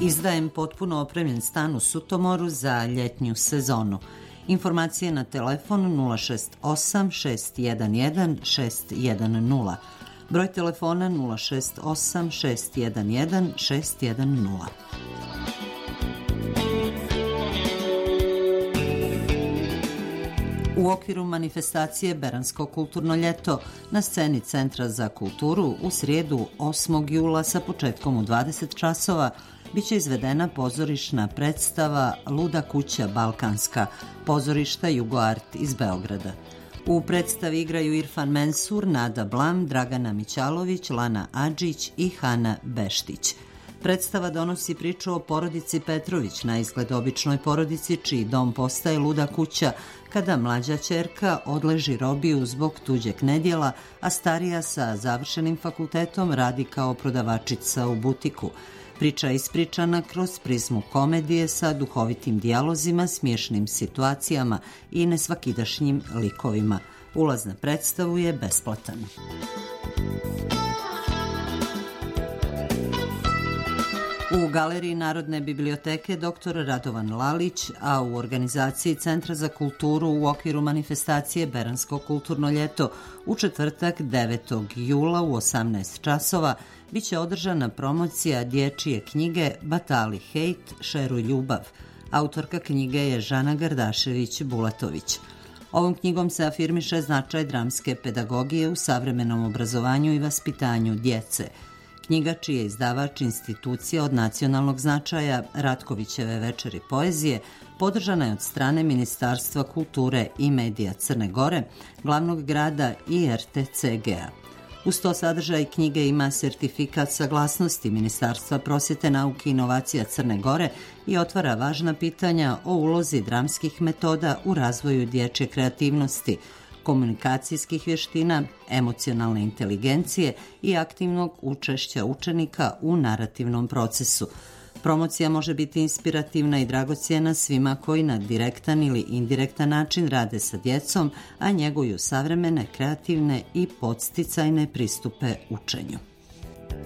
Izdajem potpuno opremljen stan u Sutomoru za ljetnju sezonu. Informacije na telefon 068 611 610. Broj telefona 068 611 610. U okviru manifestacije Beransko kulturno ljeto na sceni Centra za kulturu u srijedu 8. jula sa početkom u 20 časova biće izvedena pozorišna predstava Luda kuća balkanska, pozorišta Jugoart iz Beograda. U predstavi igraju Irfan Mensur, Nada Blam, Dragana Mićalović, Lana Adžić i Hana Beštić. Predstava donosi priču o porodici Petrović, na izgled običnoj porodici čiji dom postaje luda kuća kada mlađa ćerka odleži robiju zbog tuđeg nedjela, a starija sa završenim fakultetom radi kao prodavačica u butiku. Priča je ispričana kroz prizmu komedije sa duhovitim dijalozima, smiješnim situacijama i nesvakidašnjim likovima. Ulaz na predstavu je besplatan. U Galeriji Narodne biblioteke dr. Radovan Lalić, a u organizaciji Centra za kulturu u okviru manifestacije Beransko kulturno ljeto u četvrtak 9. jula u 18 časova biće održana promocija dječje knjige Batali hejt, šeruj ljubav. Autorka knjige je Žana Gardašević-Bulatović. Ovom knjigom se afirmiše značaj dramske pedagogije u savremenom obrazovanju i vaspitanju djece. Knjiga, čiji je izdavač institucija od nacionalnog značaja Ratkovićeve večeri poezije, podržana je od strane Ministarstva kulture i medija Crne Gore, glavnog grada i RTCG-a. Uz to sadržaj knjige ima sertifikat saglasnosti Ministarstva prosvjete, nauke i inovacija Crne Gore i otvara važna pitanja o ulozi dramskih metoda u razvoju dječje kreativnosti, komunikacijskih vještina, emocionalne inteligencije i aktivnog učešća učenika u narativnom procesu. Promocija može biti inspirativna i dragocjena svima koji na direktan ili indirektan način rade sa djecom, a njeguju savremene, kreativne i podsticajne pristupe učenju.